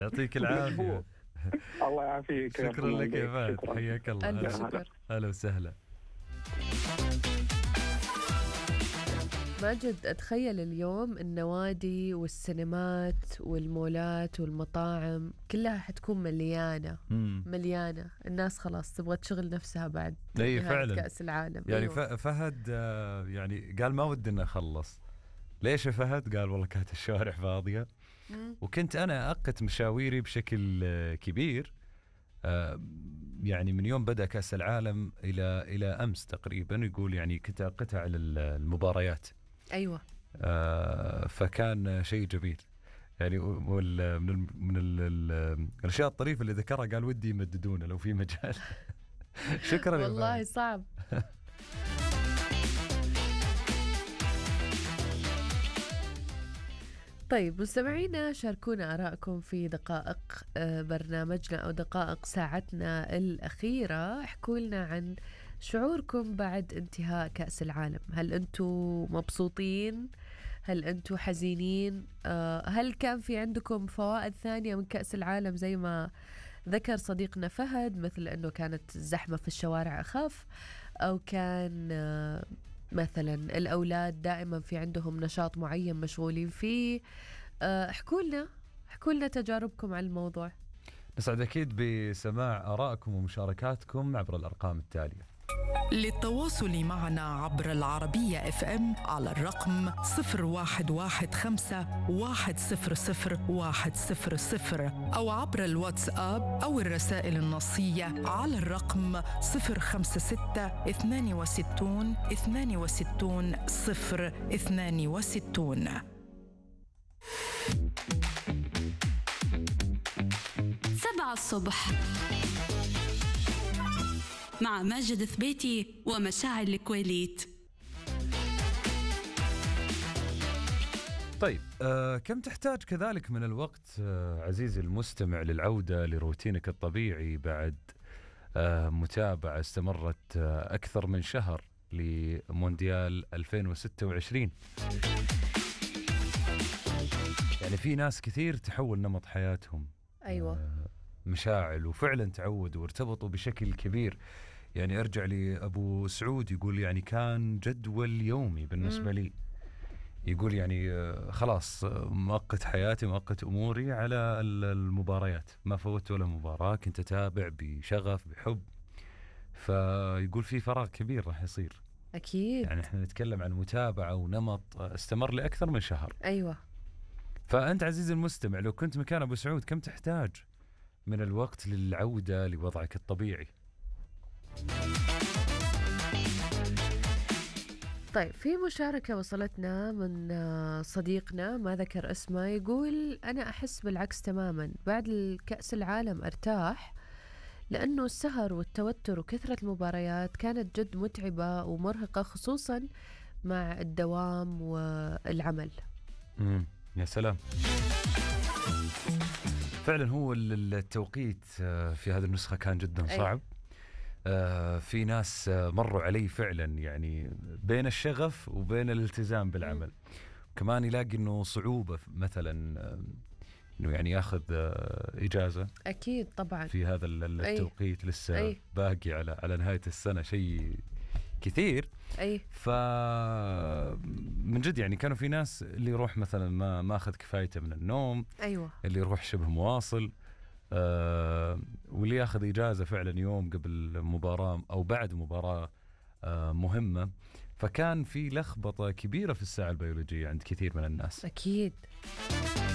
يعطيك العافية. الله يعافيك. شكرا لك يا فهد، شكرا. حياك الله. ألف شكر. هلا وسهلا. ماجد، أتخيل اليوم النوادي والسينمات والمولات والمطاعم كلها حتكون مليانة مليانة. الناس خلاص تبغى تشغل نفسها بعد نهاية فعلا كأس العالم. يعني أيوة. فهد يعني قال ما ودنا أخلص. ليش يا فهد؟ قال والله كانت الشوارع فاضية وكنت أنا أقت مشاويري بشكل كبير. يعني من يوم بدأ كأس العالم إلى أمس تقريبا، يقول يعني كنت أقتها على المباريات. أيوة. فكان شيء جميل يعني. من الأشياء الطريفة اللي ذكرها، قال ودي يمددونه لو في مجال. شكرا والله صعب. طيب مستمعينا، شاركونا آراءكم في دقائق برنامجنا أو دقائق ساعتنا الأخيرة. احكوا لنا عن شعوركم بعد انتهاء كأس العالم. هل أنتوا مبسوطين؟ هل أنتوا حزينين؟ هل كان في عندكم فوائد ثانية من كأس العالم زي ما ذكر صديقنا فهد، مثل أنه كانت الزحمة في الشوارع أخف، أو كان مثلا الأولاد دائما في عندهم نشاط معين مشغولين فيه؟ احكوا لنا تجاربكم على الموضوع. نسعد أكيد بسماع آرائكم ومشاركاتكم عبر الأرقام التالية. للتواصل معنا عبر العربية FM على الرقم 0115 أو عبر الواتساب أو الرسائل النصية على الرقم 056 62 062. 7 الصبح مع ماجد ثبيتي ومشاعل الكويليت. طيب كم تحتاج كذلك من الوقت عزيزي المستمع للعودة لروتينك الطبيعي بعد متابعة استمرت أكثر من شهر لمونديال 2026؟ يعني في ناس كثير تحول نمط حياتهم. أيوة. مشاعل، وفعلا تعودوا وارتبطوا بشكل كبير. يعني أرجع لأبو سعود يقول يعني كان جدول يومي بالنسبة لي. يقول يعني خلاص مؤقت حياتي مؤقت أموري على المباريات، ما فوت ولا مباراة، كنت أتابع بشغف بحب. فيقول في فراغ كبير راح يصير. أكيد. يعني احنا نتكلم عن متابعة ونمط استمر لأكثر من شهر. أيوة. فأنت عزيزي المستمع لو كنت مكان أبو سعود كم تحتاج من الوقت للعودة لوضعك الطبيعي؟ طيب في مشاركة وصلتنا من صديقنا ما ذكر اسمه، يقول أنا أحس بالعكس تماما. بعد الكأس العالم أرتاح، لأنه السهر والتوتر وكثرة المباريات كانت جد متعبة ومرهقة، خصوصا مع الدوام والعمل. يا سلام. فعلا هو التوقيت في هذه النسخة كان جدا صعب. في ناس مروا علي فعلا يعني بين الشغف وبين الالتزام بالعمل. كمان يلاقي انه صعوبة مثلا انه يعني ياخذ اجازة. اكيد طبعا في هذا التوقيت لسه باقي على نهاية السنة شيء كثير. من جد يعني كانوا في ناس اللي يروح مثلا ما اخذ كفايته من النوم. ايوه. اللي يروح شبه مواصل، واللي ياخذ إجازة فعلا يوم قبل مباراة أو بعد مباراة مهمة. فكان في لخبطة كبيرة في الساعة البيولوجية عند كثير من الناس. أكيد.